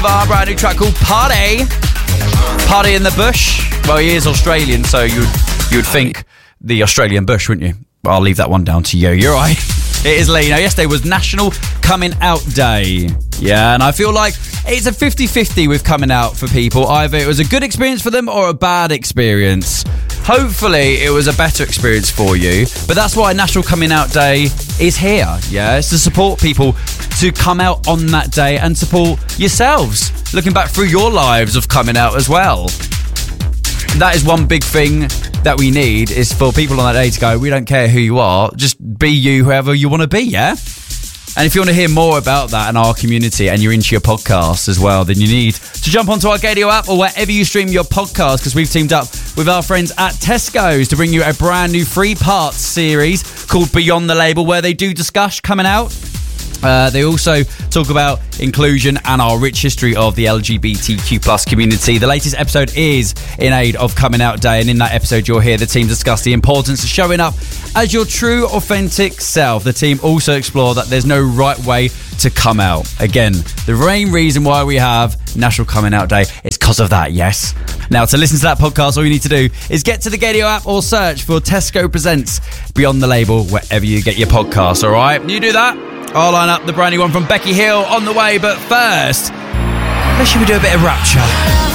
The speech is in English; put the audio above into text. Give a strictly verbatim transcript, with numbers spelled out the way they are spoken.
Our brand new track called Party. Party in the bush. Well, he is Australian, so you'd, you'd think the Australian bush, wouldn't you? Well, I'll leave that one down to you. You're right. It is Lee. Now, yesterday was National Coming Out Day. Yeah, and I feel like it's a fifty-fifty with coming out for people. Either it was a good experience for them or a bad experience. Hopefully, it was a better experience for you. But that's why National Coming Out Day is here. Yeah, it's to support people to come out on that day and support yourselves, looking back through your lives of coming out as well. That is one big thing that we need, is for people on that day to go, we don't care who you are, just be you, whoever you want to be, yeah? And if you want to hear more about that in our community and you're into your podcast as well, then you need to jump onto our Gadio app or wherever you stream your podcast, because we've teamed up with our friends at Tesco's to bring you a brand new three-part series called Beyond the Label, where they do discuss coming out. Uh, they also talk about inclusion and our rich history of the L G B T Q plus community. The latest episode is in aid of Coming Out Day, and in that episode you'll hear the team discuss the importance of showing up as your true, authentic self. The team also explore that there's no right way to come out. Again, the main reason why we have National Coming Out Day is because of that, yes? Now, to listen to that podcast, all you need to do is get to the Gadio app or search for Tesco Presents Beyond the Label wherever you get your podcasts, all right? You do that, I'll line up the brand new one from Becky Hill on the way, but first, let's should we do a bit of Rapture?